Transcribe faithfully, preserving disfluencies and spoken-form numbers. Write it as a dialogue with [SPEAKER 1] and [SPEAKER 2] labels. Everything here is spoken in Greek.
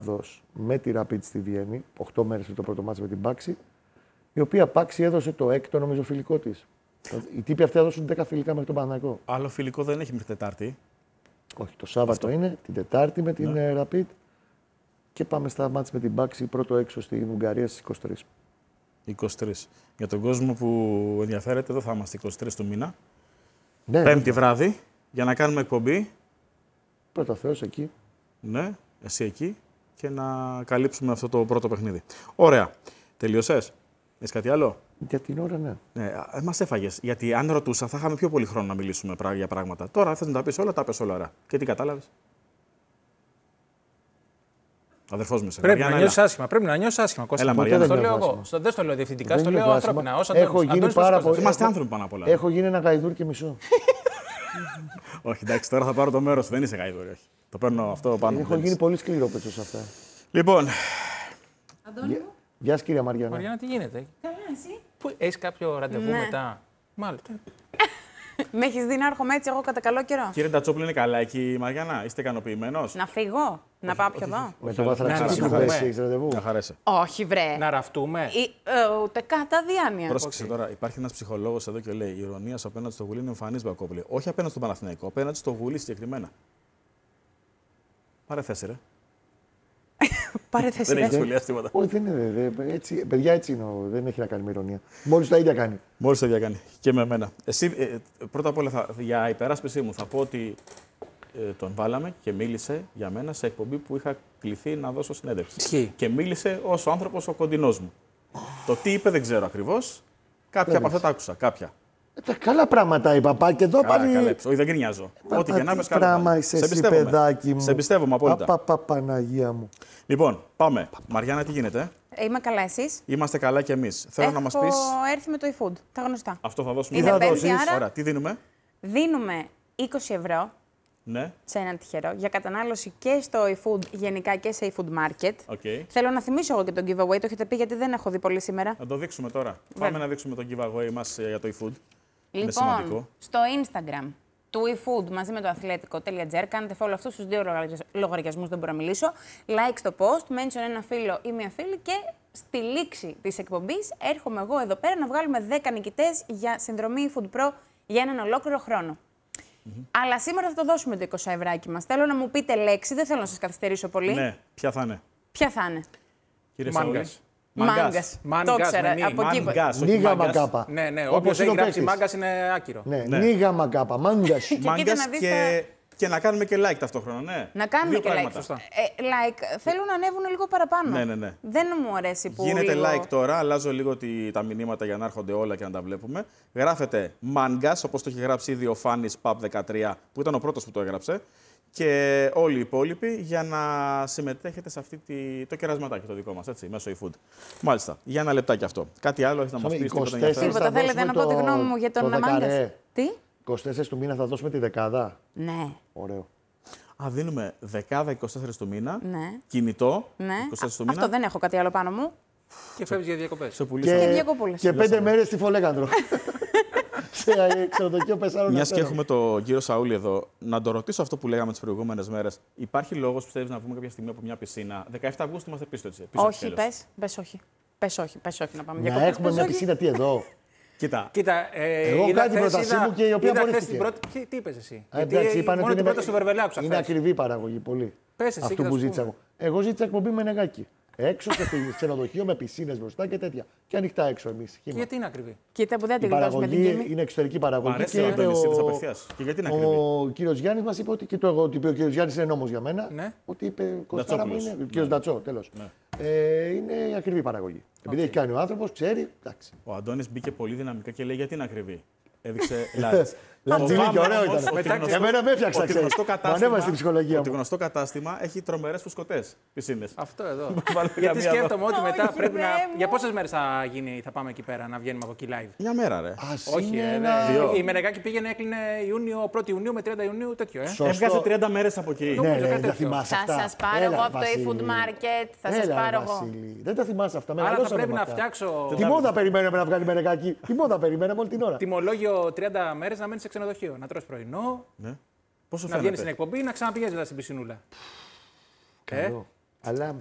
[SPEAKER 1] με τη Rapid στη Βιέννη, οκτώ μέρες πριν το πρώτο μάτς με την Πάξη, η οποία Πάξη έδωσε το έκτο νομίζω φιλικό της. Οι τύποι αυτοί έδωσαν δέκα φιλικά μέχρι τον Παναθηναϊκό.
[SPEAKER 2] Άλλο φιλικό δεν έχει μέχρι Τετάρτη.
[SPEAKER 1] Όχι, το Σάββατο αυτό είναι, την Τετάρτη με την ναι. Rapid και πάμε στα μάτς με την Πάξη πρώτο έξω στην Ουγγαρία στις είκοσι τρεις.
[SPEAKER 2] είκοσι τρεις. Για τον κόσμο που ενδιαφέρεται, εδώ θα είμαστε είκοσι τρεις του μήνα.
[SPEAKER 1] Ναι,
[SPEAKER 2] Πέμπτη
[SPEAKER 1] ναι.
[SPEAKER 2] βράδυ, για να κάνουμε εκπομπή.
[SPEAKER 1] Πρώτα Θεός εκεί.
[SPEAKER 2] Ναι, εσύ εκεί. Και να καλύψουμε αυτό το πρώτο παιχνίδι. Ωραία. Τελείωσες. Έχεις κάτι άλλο?
[SPEAKER 1] Για την ώρα, ναι.
[SPEAKER 2] Ναι, μας έφαγες. Γιατί αν ρωτούσα, θα είχαμε πιο πολύ χρόνο να μιλήσουμε για πράγματα. Τώρα θες να τα πεις όλα, τα πες όλα ωραία. Και τι κατάλαβες? Αδερφός μου, σε
[SPEAKER 3] πρέπει να νιώσεις άσχημα. Πρέπει να νιώσεις άσχημα.
[SPEAKER 2] Έλα, Μαριάννα.
[SPEAKER 3] Το λέω εγώ. Στο, δεν στο λέω διευθυντικά, στο λέω ανθρώπινα. Ως Αντώνης.
[SPEAKER 1] Έχω γίνει πάρα πολύ.
[SPEAKER 2] Είμαστε άνθρωποι πάνω απ' όλα.
[SPEAKER 1] Έχω γίνει ένα γαϊδούρ και μισό.
[SPEAKER 2] Όχι, εντάξει, τώρα θα πάρω το μέρος. Δεν είσαι γαϊδούρ, όχι. Το παίρνω αυτό πάνω.
[SPEAKER 1] Έχω γίνει πολύ σκληρό πέτσο σε αυτά.
[SPEAKER 2] Λοιπόν.
[SPEAKER 4] Αντώνη μου.
[SPEAKER 1] Γεια σας, κυρία Μαριάννα.
[SPEAKER 3] Μαριάννα, τι γίνεται?
[SPEAKER 4] Καλά, εσύ.
[SPEAKER 3] Πού, έχεις κάποιο ραντεβού
[SPEAKER 4] Ναι.
[SPEAKER 3] μετά? Μάλιστα.
[SPEAKER 4] Με έχεις δει να έρχομαι έτσι εγώ κατά καλό καιρό.
[SPEAKER 2] Κύριε Ντατσόπουλο, είναι καλά εκεί, Μαριάννα? Είστε ικανοποιημένος?
[SPEAKER 4] Να φύγω, να πάω πιο εδώ.
[SPEAKER 1] Με το Βαθραξίδι
[SPEAKER 3] να
[SPEAKER 1] που
[SPEAKER 3] χαρέ.
[SPEAKER 1] πέσει, έχεις ραντεβού.
[SPEAKER 2] Να χαρέσει.
[SPEAKER 4] Όχι, βρε.
[SPEAKER 3] Να ραφτούμε.
[SPEAKER 4] Ή, ε, ούτε κατά διάνοια.
[SPEAKER 2] Πρόσεξε τώρα, υπάρχει ένας ψυχολόγος εδώ και λέει: η ηρωνία σου απέναντι στο Γουλή είναι εμφανής, Μπακόπουλε. Όχι απέναντι στον Παναθηναϊκό, απέναντι στο Γουλή συγκεκριμένα. Πάρε θέση, ρε.
[SPEAKER 4] Πάρε θέση,
[SPEAKER 2] Δεν
[SPEAKER 4] ρε.
[SPEAKER 2] έχει σχολιάσει τίποτα.
[SPEAKER 1] Όχι, δεν είναι. δε- έτσι, παιδιά, έτσι είναι. ο- Δεν έχει να κάνει με ηρωνία. Μόλις τα ίδια κάνει.
[SPEAKER 2] Μόλις το διακάνει. Και με εμένα. Εσύ, ε, πρώτα απ' όλα, θα, για υπεράσπιση μου, θα πω ότι ε, τον βάλαμε και μίλησε για μένα σε εκπομπή που είχα κληθεί να δώσω συνέντευξη.
[SPEAKER 3] Ισχύει.
[SPEAKER 2] Και μίλησε ως ο άνθρωπος ο κοντινός μου. Το τι είπε δεν ξέρω ακριβώς. Κάποια από αυτά τα άκουσα. Κάποια.
[SPEAKER 1] Ε, Τα καλά πράγματα είπα. Πά και εδώ
[SPEAKER 2] Καλά,
[SPEAKER 1] πάλι.
[SPEAKER 2] καλά. Όχι, δεν γκρινιάζω. Ό,τι και να είμαι, καλά.
[SPEAKER 1] Πράγμα
[SPEAKER 2] πάλι.
[SPEAKER 1] είσαι
[SPEAKER 2] Σε
[SPEAKER 1] εσύ,
[SPEAKER 2] εμπιστεύομαι.
[SPEAKER 1] παιδάκι μου.
[SPEAKER 2] Σε εμπιστεύομαι απόλυτα.
[SPEAKER 1] Πα, πα, Παναγία μου.
[SPEAKER 2] Λοιπόν, πάμε. Μαριάννα, τι γίνεται?
[SPEAKER 4] Ε, Είμαι καλά, εσείς.
[SPEAKER 2] Είμαστε καλά κι εμείς. Θέλω
[SPEAKER 4] Έχω
[SPEAKER 2] να μας πεις.
[SPEAKER 4] έρθει με το eFood, τα γνωστά.
[SPEAKER 2] Αυτό θα δώσουμε.
[SPEAKER 4] Είναι
[SPEAKER 1] θα
[SPEAKER 4] πέμπτη,
[SPEAKER 1] δώσεις?
[SPEAKER 4] άρα
[SPEAKER 2] Ωραία, τι δίνουμε?
[SPEAKER 4] δίνουμε είκοσι ευρώ
[SPEAKER 2] Ναι,
[SPEAKER 4] σε έναν τυχερό για κατανάλωση και στο eFood γενικά και σε eFood Market.
[SPEAKER 2] οκ.
[SPEAKER 4] Θέλω να θυμίσω εγώ και τον giveaway, το έχετε πει γιατί δεν έχω δει πολύ σήμερα.
[SPEAKER 2] Να το δείξουμε τώρα.
[SPEAKER 4] Βέβαια.
[SPEAKER 2] Πάμε να δείξουμε τον giveaway μας ε, για το eFood. Είναι
[SPEAKER 4] Λοιπόν,
[SPEAKER 2] σημαντικό.
[SPEAKER 4] στο Instagram του eFood μαζί με το αθλητικό.gr κάνετε follow αυτούς τους δύο λογαριασμούς, δεν μπορώ να μιλήσω. Like στο post, mention ένα φίλο ή μία φίλη και στη λήξη της εκπομπής έρχομαι εγώ εδώ πέρα να βγάλουμε δέκα νικητές για συνδρομή eFood Pro για έναν ολόκληρο χρόνο. Mm-hmm. Αλλά σήμερα θα το δώσουμε το είκοσι ευράκι μας. Θέλω να μου πείτε λέξη, δεν θέλω να σας καθυστερήσω πολύ.
[SPEAKER 2] Ναι, ποια θα είναι?
[SPEAKER 4] Ποια θα είναι?
[SPEAKER 2] Κύριε
[SPEAKER 3] Μάγκας.
[SPEAKER 2] Σαούλη.
[SPEAKER 4] Μάγκας.
[SPEAKER 3] Μάγκας
[SPEAKER 4] Το ήξερα.
[SPEAKER 3] με μη.
[SPEAKER 4] Από εκεί.
[SPEAKER 2] Μάγκας, όχι
[SPEAKER 1] Νίγα
[SPEAKER 2] μάγκας.
[SPEAKER 1] μακάπα.
[SPEAKER 3] Ναι, ναι.
[SPEAKER 1] Όπως
[SPEAKER 3] Όποιος
[SPEAKER 1] είναι
[SPEAKER 3] έχει
[SPEAKER 1] ο
[SPEAKER 3] γράψει
[SPEAKER 1] παίκτης.
[SPEAKER 3] μάγκας είναι άκυρο.
[SPEAKER 1] Ναι,
[SPEAKER 2] Ναι.
[SPEAKER 1] Νίγα μακάπα. Μάγκας.
[SPEAKER 4] κοίτα
[SPEAKER 2] Μάγκας
[SPEAKER 4] να δεις
[SPEAKER 2] και...
[SPEAKER 4] τα-
[SPEAKER 2] και να κάνουμε και like ταυτόχρονα, ναι.
[SPEAKER 4] Να κάνουμε
[SPEAKER 2] Δύο
[SPEAKER 4] και like.
[SPEAKER 2] πράγματα.
[SPEAKER 3] Σωστά.
[SPEAKER 4] Ε, like. Θέλω να ανέβουν λίγο παραπάνω.
[SPEAKER 2] Ναι, ναι, ναι.
[SPEAKER 4] Δεν μου αρέσει που.
[SPEAKER 2] Γίνεται
[SPEAKER 4] λίγο...
[SPEAKER 2] like τώρα, αλλάζω λίγο τη, τα μηνύματα για να έρχονται όλα και να τα βλέπουμε. Γράφετε Μάγκας, όπως το έχει γράψει ήδη ο Φάνης Παπ δεκατρία, που ήταν ο πρώτος που το έγραψε. Και όλοι οι υπόλοιποι για να συμμετέχετε σε αυτή τη, το κερασματάκι το δικό μας, έτσι, μέσω eFood. Μάλιστα, για ένα λεπτάκι αυτό. Κάτι άλλο έχεις να μας
[SPEAKER 1] Συγγνώμη,
[SPEAKER 2] πεις, τίποτα
[SPEAKER 1] είκοσι τέσσερα.
[SPEAKER 2] ενδιαφέρον?
[SPEAKER 4] Τίποτα,
[SPEAKER 1] θα
[SPEAKER 4] θέλετε να
[SPEAKER 1] δώσουμε
[SPEAKER 4] πω τη
[SPEAKER 1] το-
[SPEAKER 4] γνώμη μου για τον
[SPEAKER 1] το
[SPEAKER 4] Μάγκας?
[SPEAKER 1] δεκαρέ.
[SPEAKER 4] Τι?
[SPEAKER 1] είκοσι τέσσερα του μήνα θα δώσουμε τη δεκάδα.
[SPEAKER 4] Ναι.
[SPEAKER 1] Ωραίο.
[SPEAKER 2] Α, δίνουμε δεκάδα είκοσι τέσσερα του μήνα,
[SPEAKER 4] Ναι.
[SPEAKER 2] κινητό
[SPEAKER 4] Ναι.
[SPEAKER 2] είκοσι τέσσερα του
[SPEAKER 4] Α,
[SPEAKER 2] μήνα.
[SPEAKER 4] αυτό δεν έχω κάτι άλλο πάνω μου.
[SPEAKER 3] Και φεύγει για διακοπές.
[SPEAKER 2] Σε πουλήσα.
[SPEAKER 4] Και διακοπούλες.
[SPEAKER 1] Και πέντε μέρες στη Φολέγανδρο. Σε ξενοδοχείο Πεσάρων.
[SPEAKER 2] Μια και έχουμε τον κύριο Σαούλη εδώ, να το ρωτήσω αυτό που λέγαμε τις προηγούμενες μέρες. Υπάρχει λόγος, πιστεύεις, να βγούμε κάποια στιγμή από μια πισίνα? δεκαεφτά Αυγούστου είμαστε πίσω, έτσι. πίσω
[SPEAKER 4] Όχι,
[SPEAKER 2] τέλος.
[SPEAKER 4] πες. Πες όχι. Πες όχι. Πες όχι να πάμε
[SPEAKER 1] Να
[SPEAKER 4] διακοπές.
[SPEAKER 1] έχουμε
[SPEAKER 4] Πες
[SPEAKER 1] μια
[SPEAKER 4] όχι.
[SPEAKER 1] πισίνα τι εδώ.
[SPEAKER 2] Κοίτα,
[SPEAKER 3] Κοίτα, ε,
[SPEAKER 1] Εγώ
[SPEAKER 3] είδα
[SPEAKER 1] κάνω την
[SPEAKER 3] χθες,
[SPEAKER 1] πρότασή
[SPEAKER 3] είδα-
[SPEAKER 1] μου και η οποία
[SPEAKER 3] είδα χθες
[SPEAKER 1] απορρίφθηκε.
[SPEAKER 3] την πρώτη. Τι, τι είπες εσύ?
[SPEAKER 1] Α,
[SPEAKER 3] Γιατί
[SPEAKER 1] εντάξει, είπανε
[SPEAKER 3] μόνο
[SPEAKER 1] ότι
[SPEAKER 3] την
[SPEAKER 1] είναι-
[SPEAKER 3] πρόταση του Βερβελέ άκουσα
[SPEAKER 1] Είναι
[SPEAKER 3] χθες.
[SPEAKER 1] ακριβή η παραγωγή, πολύ.
[SPEAKER 3] Πες εσύ και
[SPEAKER 1] Αυτό
[SPEAKER 3] θα
[SPEAKER 1] που
[SPEAKER 3] σου
[SPEAKER 1] ζήτησα
[SPEAKER 3] πούμε.
[SPEAKER 1] εγώ. Εγώ ζήτησα εκπομπή με νεγάκι. Έξω σε ξενοδοχείο με πισίνες μπροστά και τέτοια. Και ανοιχτά έξω εμείς.
[SPEAKER 3] Και γιατί είναι ακριβή?
[SPEAKER 4] Κοίτα που δεν
[SPEAKER 1] Η
[SPEAKER 4] την γλιτώσουμε την
[SPEAKER 1] παραγωγή
[SPEAKER 4] Κίμη.
[SPEAKER 1] είναι εξωτερική
[SPEAKER 2] μου
[SPEAKER 1] παραγωγή.
[SPEAKER 2] αρέσει
[SPEAKER 1] Και
[SPEAKER 2] ο
[SPEAKER 1] είπε
[SPEAKER 2] Αντώνης,
[SPEAKER 1] ο-
[SPEAKER 2] είδες απευθείας. Και γιατί είναι ακριβή?
[SPEAKER 1] Ο κύριο Γιάννη μα είπε ότι. Και το εγώ, ότι είπε ο κύριο Γιάννη είναι νόμος για μένα.
[SPEAKER 3] Ναι.
[SPEAKER 1] Ότι είπε Κωστάρα μου
[SPEAKER 2] Ντατσόπουλος.
[SPEAKER 1] είναι. Ο κύριο Ντατσό, τέλος. Ε, είναι η ακριβή παραγωγή. Επειδή έχει κάνει ο άνθρωπο, ξέρει. Εντάξει.
[SPEAKER 2] Ο Αντώνης μπήκε πολύ δυναμικά και λέει γιατί είναι ακριβή. Έδειξε λάτζ.
[SPEAKER 1] Λατζιλίκι,
[SPEAKER 2] Φοβάμαι
[SPEAKER 1] ωραίο
[SPEAKER 2] όμως
[SPEAKER 1] ήταν.
[SPEAKER 2] ότι
[SPEAKER 3] Μεταξύ-
[SPEAKER 2] γνωστό-
[SPEAKER 1] Εμένα με έφτιαξα,
[SPEAKER 2] ότι
[SPEAKER 1] ξέρεις.
[SPEAKER 2] γνωστό
[SPEAKER 1] Μου
[SPEAKER 2] κατάστημα-
[SPEAKER 1] ανέβασε την ψυχολογία
[SPEAKER 2] ότι
[SPEAKER 1] μου.
[SPEAKER 2] γνωστό κατάστημα έχει τρομερές φουσκωτές πισίνες.
[SPEAKER 3] Αυτό εδώ.
[SPEAKER 2] Βάλε
[SPEAKER 3] Γιατί
[SPEAKER 2] καμία εδώ.
[SPEAKER 3] σκέφτομαι ότι μετά
[SPEAKER 4] Όχι,
[SPEAKER 3] πρέπει να.
[SPEAKER 4] Θεέ μου.
[SPEAKER 3] Για πόσες μέρες θα, γίνει, θα πάμε εκεί πέρα να βγαίνουμε από εκεί live?
[SPEAKER 2] Μια μέρα, ρε.
[SPEAKER 1] Ας
[SPEAKER 3] Όχι,
[SPEAKER 1] είναι
[SPEAKER 3] ε,
[SPEAKER 1] ένα-
[SPEAKER 3] ναι.
[SPEAKER 2] Δύο.
[SPEAKER 3] Η Μενεγάκη πήγαινε, έκλεινε Ιούνιο, πρώτη Ιουνίου με τριάντα Ιουνίου, τέτοιο, ε.
[SPEAKER 1] Σωστό.
[SPEAKER 2] Έβγαζε τριάντα μέρες από εκεί.
[SPEAKER 1] Ναι,
[SPEAKER 3] Νομίζω
[SPEAKER 1] ναι,
[SPEAKER 3] κάτι
[SPEAKER 1] δεν τα
[SPEAKER 3] τέτοιο.
[SPEAKER 1] θυμάσαι
[SPEAKER 4] Θα
[SPEAKER 1] αυτά.
[SPEAKER 4] σας πάρω
[SPEAKER 1] Έλα,
[SPEAKER 4] εγώ από το
[SPEAKER 1] Βασίλη.
[SPEAKER 4] eFood Market. Θα σας
[SPEAKER 1] Έλα,
[SPEAKER 4] πάρω εγώ.
[SPEAKER 1] Βασίλη. Δεν τα θυμάσαι αυτά.
[SPEAKER 3] Άρα θα
[SPEAKER 1] Μεγαλώσαμε
[SPEAKER 3] πρέπει
[SPEAKER 1] με
[SPEAKER 3] να
[SPEAKER 1] αυτά.
[SPEAKER 3] φτιάξω
[SPEAKER 1] Τι μόδα περιμέναμε να βγάλει μερεκάκι. Τι μόδα περιμέναμε όλη την ώρα.
[SPEAKER 3] τιμολόγιο τριάντα μέρες να μένεις σε ξενοδοχείο. Να τρως πρωινό,
[SPEAKER 2] Ναι. Πόσο
[SPEAKER 3] να βγαίνεις στην
[SPEAKER 2] φαίνεται?
[SPEAKER 3] εκπομπή, να ξαναπηγαίνεις μετά στην πισινούλα. Ε,
[SPEAKER 1] Καλό. Αλλά